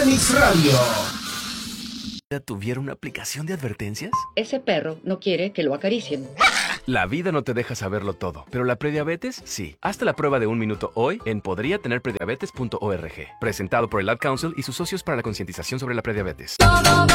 Fénix Radio. ¿Tuviera una aplicación de advertencias? Ese perro no quiere que lo acaricien. La vida no te deja saberlo todo, pero la prediabetes sí. Hazte la prueba de 1 minuto hoy en podriatenerprediabetes.org. Presentado por el Ad Council y sus socios para la concientización sobre la prediabetes.